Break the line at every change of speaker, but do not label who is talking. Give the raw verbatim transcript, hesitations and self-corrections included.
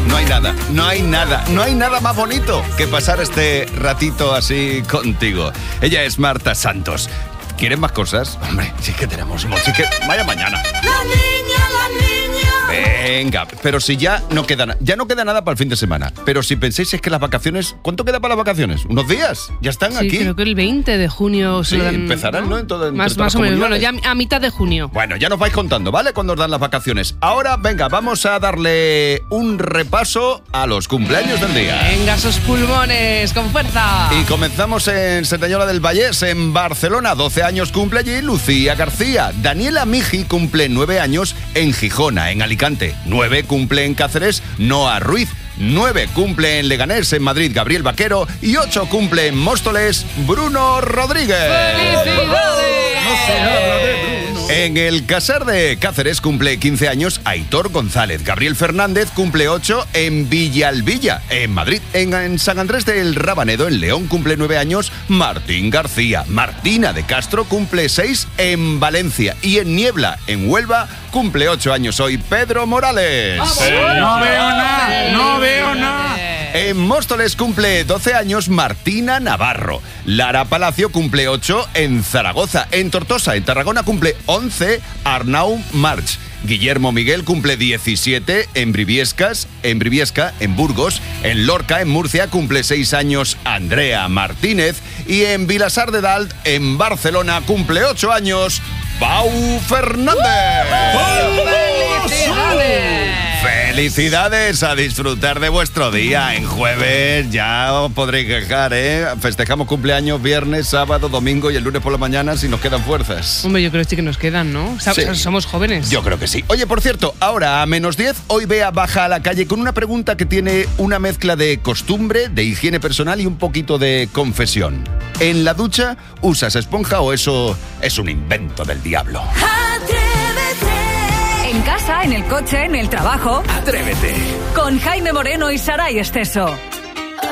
No hay nada, no hay nada, no hay nada más bonito que pasar este ratito así contigo. Ella es Marta Santos. ¿Quieren más cosas? Hombre, sí que tenemos, sí que... Vaya mañana.
La niña, la niña.
Venga, pero si ya no queda nada, ya no queda nada para el fin de semana. Pero si pensáis es que las vacaciones, ¿cuánto queda para las vacaciones? ¿Unos días? ¿Ya están
sí,
aquí?
creo que el veinte de junio.
Sí,
dan,
empezarán, ¿no? En todo, en
más
todas
más o
las
menos, bueno,
comunidades.
ya a mitad de junio.
Bueno, ya nos vais contando, ¿vale? Cuando os dan las vacaciones. Ahora, venga, vamos a darle un repaso a los cumpleaños del día.
Venga, esos pulmones, con fuerza.
Y comenzamos en Cerdanyola del Vallès, en Barcelona. doce años cumple allí Lucía García. Daniela Miji cumple nueve años en Gijona, en Alicante. nueve cumple en Cáceres Noa Ruiz. nueve cumple en Leganés, en Madrid, Gabriel Vaquero. Y ocho cumple en Móstoles, Bruno Rodríguez.
¡Felicidades!
No se habla de Bruno. En el Casar de Cáceres cumple quince años Aitor González. Gabriel Fernández cumple ocho en Villalbilla, en Madrid. En, en San Andrés del Rabanedo, en León, cumple nueve años Martín García. Martina de Castro cumple seis en Valencia. Y en Niebla, en Huelva, cumple ocho años hoy Pedro Morales.
Sí. No veo nada, no veo nada.
En Móstoles cumple doce años Martina Navarro. Lara Palacio cumple ocho en Zaragoza. En Tortosa, en Tarragona, cumple once Arnau March. Guillermo Miguel cumple diecisiete en Briviescas, en Briviesca, en Burgos. En Lorca, en Murcia, cumple seis años Andrea Martínez. Y en Vilasar de Dalt, en Barcelona, cumple ocho años Pau Fernández.
¡Felicidades!
¡Felicidades! A disfrutar de vuestro día. En jueves ya os podréis quejar, ¿eh? Festejamos cumpleaños viernes, sábado, domingo y el lunes por la mañana si nos quedan fuerzas.
Hombre, yo creo que sí que nos quedan, ¿no? O sea,
Sí.
somos jóvenes.
Yo creo que sí. Oye, por cierto, ahora a menos diez, hoy Bea baja a la calle con una pregunta que tiene una mezcla de costumbre, de higiene personal y un poquito de confesión. ¿En la ducha usas esponja o eso es un invento del diablo?
Atrévete.
En casa, en el coche, en el trabajo.
Atrévete.
Con Jaime Moreno y Saray Esteso.